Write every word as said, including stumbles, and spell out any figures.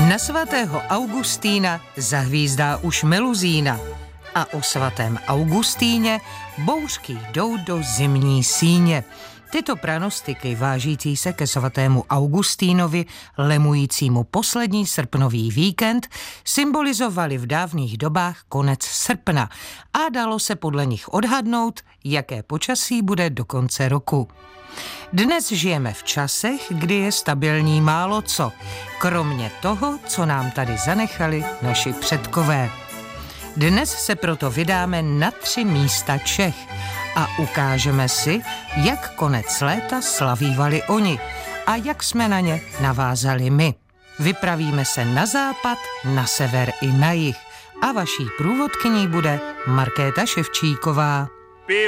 Na svatého Augustína zahvízdá už meluzína a o svatém Augustíně bouřky jdou do zimní síně. Tyto pranostiky vážící se ke svatému Augustínovi, lemujícímu poslední srpnový víkend, symbolizovaly v dávných dobách konec srpna a dalo se podle nich odhadnout, jaké počasí bude do konce roku. Dnes žijeme v časech, kdy je stabilní málo co, kromě toho, co nám tady zanechali naši předkové. Dnes se proto vydáme na tři místa Čech a ukážeme si, jak konec léta slavívali oni a jak jsme na ně navázali my. Vypravíme se na západ, na sever i na jih a vaší průvodkyní bude Markéta Ševčíková.